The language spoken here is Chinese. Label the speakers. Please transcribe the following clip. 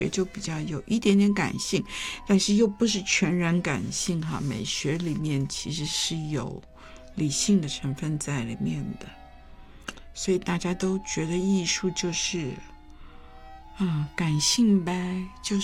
Speaker 1: 也就比较有一点点感性，但是又不是全然感性哈。美学里面其实是有理性的成分在里面的，所以大家都觉得艺术就是感性呗，就是